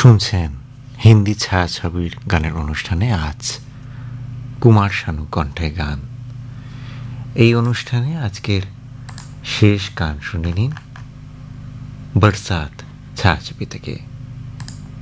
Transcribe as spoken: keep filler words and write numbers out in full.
শুনছেন হিন্দি ছায়াছবির গানের অনুষ্ঠানে আজ কুমার শানু কণ্ঠে গান। এই অনুষ্ঠানে আজকের শেষ গান শুনে নিন বরসাত ছায়াছবি থেকে।